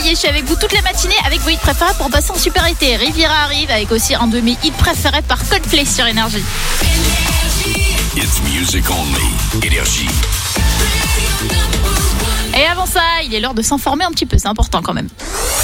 réveiller, je suis avec vous toute la matinée avec vos hits préférés pour passer en super été. Riviera arrive avec aussi un de mes hits préférés par Coldplay sur Énergie. It's music only. Énergie. Et avant ça, il est l'heure de s'informer un petit peu, c'est important quand même.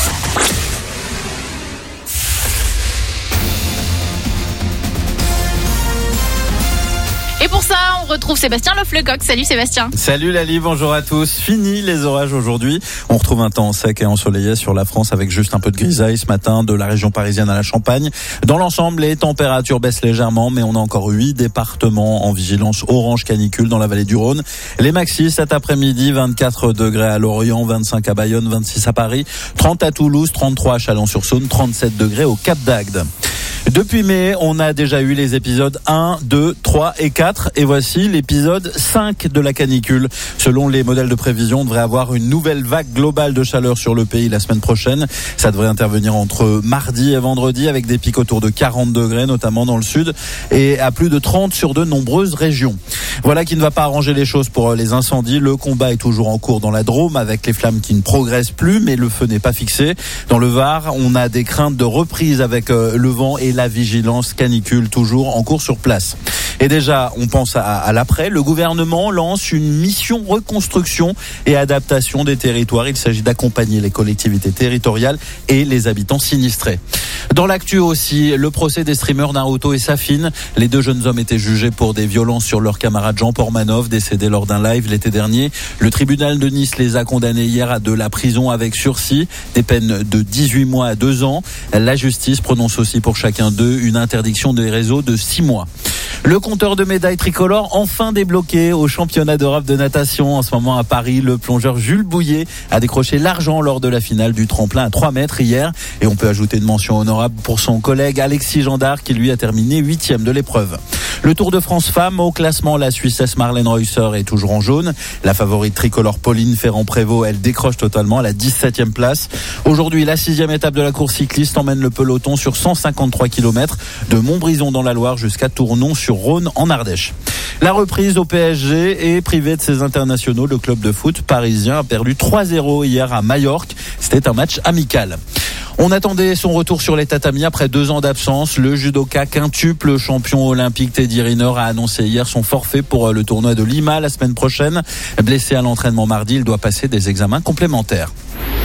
Et pour ça, on retrouve Sébastien Lofflecoq. Salut Sébastien. Salut Lali, bonjour à tous. Fini les orages aujourd'hui. On retrouve un temps sec et ensoleillé sur la France avec juste un peu de grisaille ce matin de la région parisienne à la Champagne. Dans l'ensemble, les températures baissent légèrement, mais on a encore 8 départements en vigilance orange canicule dans la vallée du Rhône. Les maxis cet après-midi, 24 degrés à Lorient, 25 à Bayonne, 26 à Paris, 30 à Toulouse, 33 à Chalon-sur-Saône, 37 degrés au Cap d'Agde. Depuis mai, on a déjà eu les épisodes 1, 2, 3 et 4 et voici l'épisode 5 de la canicule. Selon les modèles de prévision, on devrait avoir une nouvelle vague globale de chaleur sur le pays la semaine prochaine. Ça devrait intervenir entre mardi et vendredi avec des pics autour de 40 degrés, notamment dans le sud, et à plus de 30 sur de nombreuses régions. Voilà qui ne va pas arranger les choses pour les incendies. Le combat est toujours en cours dans la Drôme avec les flammes qui ne progressent plus, mais le feu n'est pas fixé. Dans le Var, on a des craintes de reprise avec le vent et la vigilance canicule toujours en cours sur place. Et déjà, on pense à l'après. Le gouvernement lance une mission reconstruction et adaptation des territoires. Il s'agit d'accompagner les collectivités territoriales et les habitants sinistrés. Dans l'actu aussi, le procès des streamers Naruto et Safin. Les deux jeunes hommes étaient jugés pour des violences sur leur camarade Jean Portmanov, décédé lors d'un live l'été dernier. Le tribunal de Nice les a condamnés hier à de la prison avec sursis, des peines de 18 mois à 2 ans. La justice prononce aussi pour chacun d'eux une interdiction des réseaux de 6 mois. Le compteur de médailles tricolore enfin débloqué au championnat d'Europe de natation. En ce moment à Paris, le plongeur Jules Bouillet a décroché l'argent lors de la finale du tremplin à 3 mètres hier. Et on peut ajouter une mention honorable pour son collègue Alexis Gendard qui lui a terminé 8e de l'épreuve. Le Tour de France femmes au classement, la Suissesse Marlène Reusser est toujours en jaune. La favorite tricolore Pauline Ferrand-Prévot, elle décroche totalement à la 17e place. Aujourd'hui, la 6e étape de la course cycliste emmène le peloton sur 153 km de Montbrison dans la Loire jusqu'à Tournon-sur-Rhône en Ardèche. La reprise au PSG est privée de ses internationaux. Le club de foot parisien a perdu 3-0 hier à Majorque. C'était un match amical. On attendait son retour sur les tatamis après 2 ans d'absence. Le judoka quintuple champion olympique Teddy Riner a annoncé hier son forfait pour le tournoi de Lima la semaine prochaine. Blessé à l'entraînement mardi, il doit passer des examens complémentaires.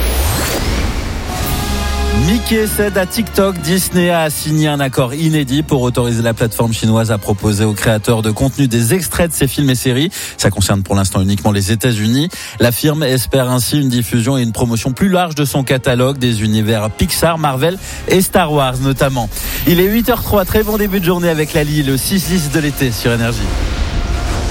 Mickey cède à TikTok. Disney a signé un accord inédit pour autoriser la plateforme chinoise à proposer aux créateurs de contenu des extraits de ses films et séries. Ça concerne pour l'instant uniquement les États-Unis. La firme espère ainsi une diffusion et une promotion plus large de son catalogue, des univers Pixar, Marvel et Star Wars notamment. Il est 8h03, très bon début de journée avec Lali, le 6-10 de l'été sur Énergie.